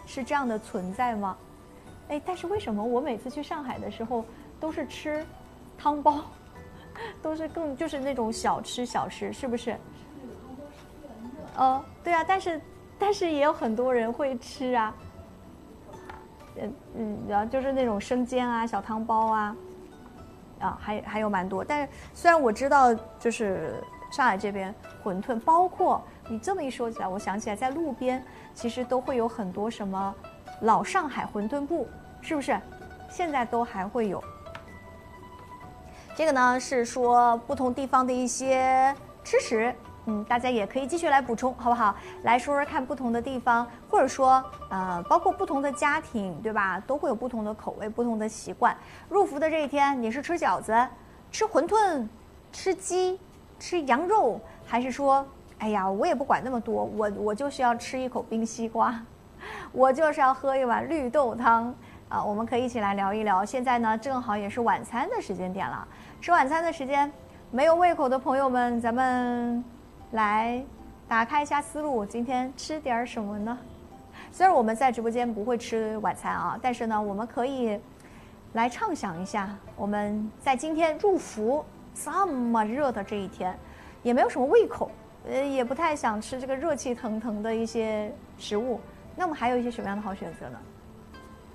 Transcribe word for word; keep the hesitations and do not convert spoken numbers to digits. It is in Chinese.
是这样的存在吗？哎，但是为什么我每次去上海的时候都是吃汤包，都是更就是那种小吃小吃，是不是？哦，对啊，但是但是也有很多人会吃啊，嗯嗯，然后就是那种生煎啊、小汤包啊，啊，还还有蛮多。但是虽然我知道，就是上海这边馄饨，包括你这么一说起来，我想起来在路边其实都会有很多什么老上海馄饨铺，是不是？现在都还会有。这个呢是说不同地方的一些吃食。嗯，大家也可以继续来补充，好不好？来说说看不同的地方，或者说，呃，包括不同的家庭，对吧？都会有不同的口味、不同的习惯。入伏的这一天，你是吃饺子、吃馄饨、吃鸡、吃羊肉，还是说，哎呀，我也不管那么多，我我就是要吃一口冰西瓜，我就是要喝一碗绿豆汤啊！我们可以一起来聊一聊。现在呢，正好也是晚餐的时间点了，吃晚餐的时间，没有胃口的朋友们，咱们。来打开一下思路，今天吃点什么呢？虽然我们在直播间不会吃晚餐啊，但是呢，我们可以来畅想一下，我们在今天入伏这么热的这一天，也没有什么胃口，呃，也不太想吃这个热气腾腾的一些食物，那么还有一些什么样的好选择呢？